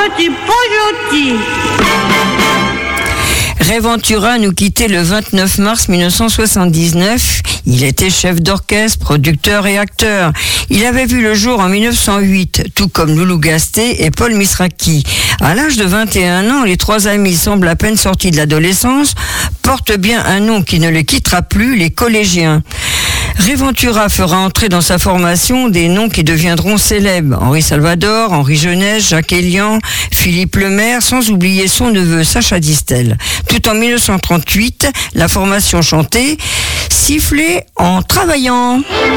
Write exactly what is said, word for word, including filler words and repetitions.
petit Pojotti. Ray Ventura nous quittait le vingt-neuf mars mille neuf cent soixante-dix-neuf. Il était chef d'orchestre, producteur et acteur. Il avait vu le jour en mille neuf cent huit, tout comme Loulou Gasté et Paul Misraki. À l'âge de vingt et un ans, les trois amis semblent à peine sortis de l'adolescence, portent bien un nom qui ne les quittera plus, les collégiens. Ray Ventura fera entrer dans sa formation des noms qui deviendront célèbres. Henri Salvador, Henri Jeunesse, Jacques Elian, Philippe Lemaire, sans oublier son neveu Sacha Distel. Tout en mille neuf cent trente-huit, la formation chantait « Siffler en travaillant ».